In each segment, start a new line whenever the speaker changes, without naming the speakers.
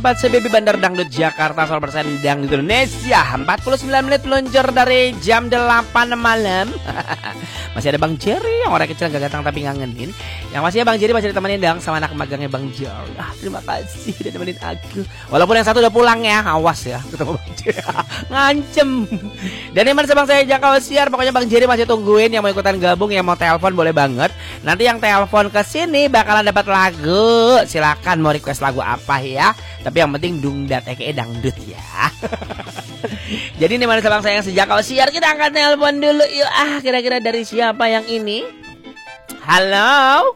CBB Bandar Dangdut Jakarta 100% Dangdut Indonesia. 49 menit meluncur dari jam 8 malam. Masih ada Bang Jerry yang orang kecil gak datang tapi ngangenin. Yang pastinya Bang Jerry masih ditemenin dong sama anak magangnya Bang Jerry. Terima kasih udah nemenin aku. Walaupun yang satu udah pulang ya, awas ya ketemu Bang Jerry. Ngancem. Dan yang mana Bang saya Jakau Siar, pokoknya Bang Jerry masih tungguin yang mau ikutan gabung, yang mau telepon boleh banget. Nanti yang telepon ke sini bakalan dapat lagu. Silakan mau request lagu apa ya. Tapi yang penting dungdat dangdut ya. Jadi ini mana Bang sayang sejak kau siar, kita angkat telepon dulu yuk. Kira-kira dari siapa yang ini? Halo.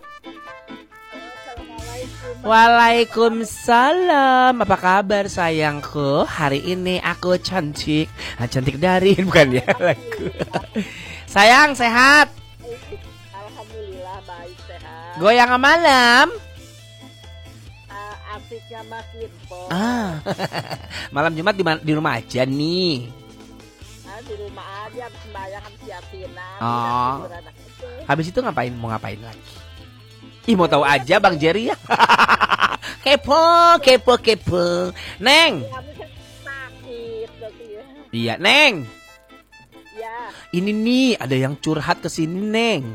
Waalaikumsalam. Apa kabar sayangku? Hari ini aku cantik. Cantik dari bukan ya lagu. Sayang sehat?
Alhamdulillah baik sehat.
Goyang malam.
Asiknya makin po.
Malam Jumat di rumah aja nih.
Di rumah aja sembahyang siapinan.
Habis itu Mau ngapain lagi? Mau tahu aja Bang Jerry ya. Kepo. Neng.
Sakit ya.
Iya, Neng.
Ya.
Ini nih ada yang curhat ke sini, Neng.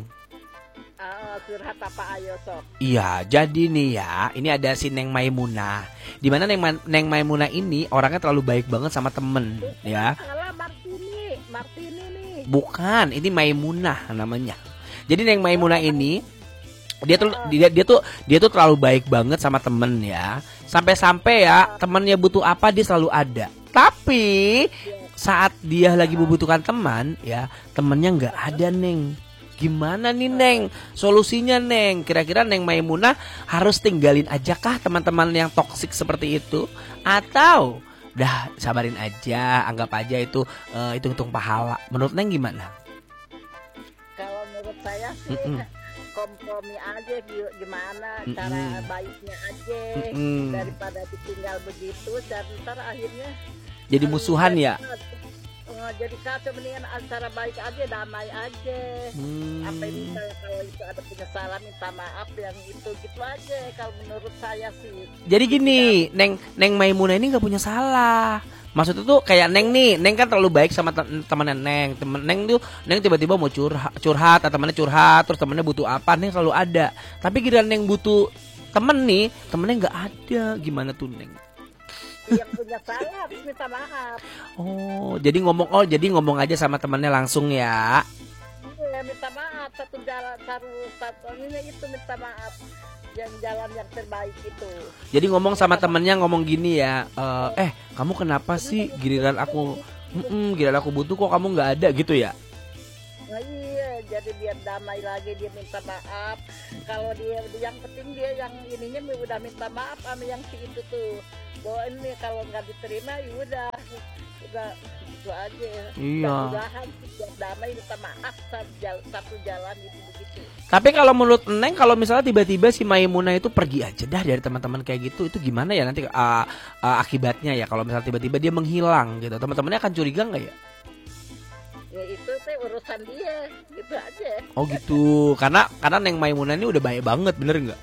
Curhat apa ayo sok.
Iya, jadi nih ya, ini ada si Neng Maimunah. Dimana Neng Maimunah ini orangnya terlalu baik banget sama temen, ya.
Salah Martini nih.
Bukan, ini Maimunah namanya. Jadi Neng Maimunah ini dia tuh terlalu baik banget sama temen ya. Sampai-sampai ya temennya butuh apa dia selalu ada. Tapi saat dia lagi membutuhkan teman ya, temennya nggak ada, Neng. Gimana nih Neng? Solusinya Neng? Kira-kira Neng Maimunah harus tinggalin aja kah teman-teman yang toksik seperti itu? Atau dah sabarin aja, anggap aja itu hitung-hitung pahala. Menurut Neng gimana?
Kalau menurut saya sih kompromi aja gimana cara baiknya aja daripada ditinggal begitu dan ntar akhirnya
jadi musuhan ya.
Jadi kacau, mendingan antara baik aja, damai aja. Apa itu kalau itu ada penyesalan minta maaf yang itu gitu aja kalau menurut saya sih.
Jadi gini, Neng Maimunah ini nggak punya salah. Maksudnya tuh kayak Neng nih, Neng kan terlalu baik sama temennya Neng. Neng tiba-tiba mau curhat, atau temennya curhat, terus temennya butuh apa, Neng selalu ada. Tapi kira Neng butuh temen nih, temennya nggak ada, gimana tuh Neng?
Yang punya salah harus minta maaf.
Jadi ngomong aja sama temannya langsung ya.
Iya, minta maaf satu ini itu minta maaf. Yang jalan yang terbaik itu.
Jadi ngomong sama temennya ngomong gini ya, kamu kenapa sih giliran aku butuh kok kamu nggak ada gitu ya?
Nah, iya, jadi biar damai lagi dia minta maaf. Kalau dia yang penting dia yang ininya udah minta maaf sama yang si itu tuh. Bahwa ini kalau nggak diterima ya udah itu aja.
Iya.
Mudah-mudahan biar damai minta maaf satu jalan itu begitu.
Tapi kalau menurut Neng, kalau misalnya tiba-tiba si Maimunah itu pergi aja dah dari teman-teman kayak gitu, itu gimana ya nanti akibatnya ya? Kalau misalnya tiba-tiba dia menghilang gitu, teman-temannya akan curiga nggak ya?
Ya itu sih urusan dia, gitu aja.
Oh gitu, karena Neng Maimunah ini udah baik banget, bener nggak?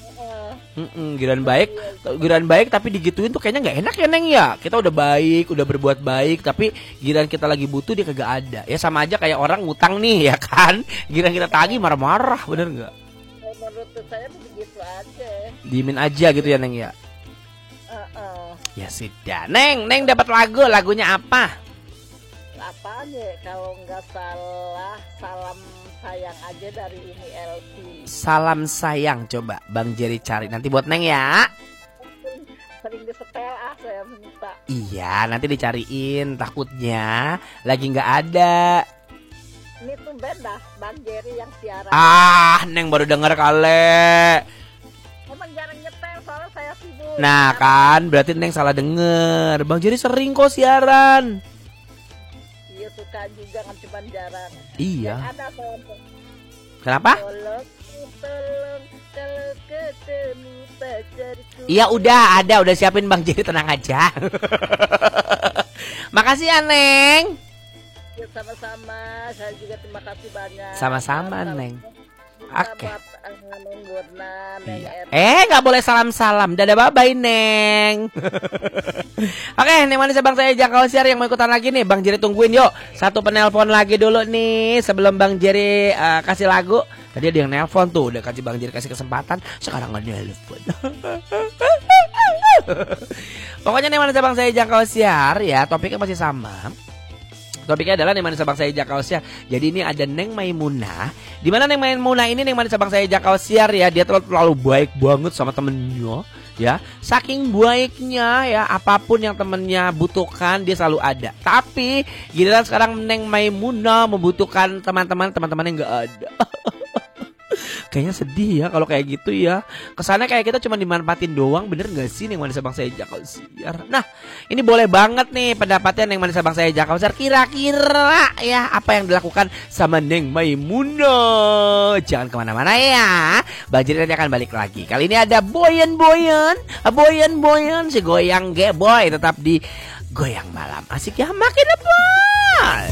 Giliran baik tapi digituin tuh kayaknya nggak enak ya Neng ya. Kita udah baik, udah berbuat baik, tapi giliran kita lagi butuh dia kagak ada. Ya sama aja kayak orang ngutang nih ya kan. Giliran kita tagih marah-marah, bener nggak?
Menurut saya begitu aja.
Diemin aja gitu ya Neng ya. Ya sudah, Neng dapat lagunya apa?
Apanya kalau nggak salah salam sayang aja dari ini LP.
Salam sayang, coba Bang Jerry cari nanti buat Neng ya.
Sering disetel saya minta.
Iya, nanti dicariin, takutnya lagi nggak ada.
Ini tuh beda Bang Jerry yang siaran.
Neng baru denger kali.
Emang jarang nyetel soalnya saya sibuk.
Nah kan, berarti Neng salah denger. Bang Jerry sering kok siaran.
Iya suka juga kan, cuma jarang.
Iya.
Yang ada
Kenapa?
Tolong kalau ketemu pacarku.
Iya udah siapin Bang Jerry, tenang aja. Makasih ya Neng.
Ya sama-sama, saya juga terima kasih banyak.
Sama-sama Neng. Oke.
Buat numbutna Neng
Iya.
Eta.
Nggak boleh salam-salam. Dadah bye-bye, Neng. Oke, Neng Manis Bang saya Jakal Siar yang mau ikutan lagi nih. Bang Jerry tungguin yuk. Satu penelpon lagi dulu nih sebelum Bang Jerry kasih lagu. Tadi ada yang nelpon tuh, udah kasih Bang Jerry kasih kesempatan. Sekarang nggak nelpon. Pokoknya Neng Manis Bang saya Jakal Siar ya, topiknya masih sama. Topiknya adalah Neng Manis Abang saya Jakal Siar. Jadi ini ada Neng Maimunah. Di mana Neng Maimunah ini Neng Manis Abang saya Jakal Siar ya, dia terlalu baik banget sama temennya ya. Saking baiknya ya, apapun yang temennya butuhkan dia selalu ada. Tapi giliran sekarang Neng Maimunah membutuhkan teman-teman yang nggak ada. Kayaknya sedih ya kalau kayak gitu ya. Kesannya kayak kita cuma dimanfaatin doang. Bener gak sih Neng Manis Abang saya Jakal Siar? Nah, ini boleh banget nih pendapatnya Neng Manis Abang saya Jakal Siar. Kira-kira ya apa yang dilakukan sama Neng Maimunah. Jangan kemana-mana ya. Bang Jerry nanti akan balik lagi. Kali ini ada Boyan si goyang boy. Tetap di Goyang Malam. Asik ya, makin apa?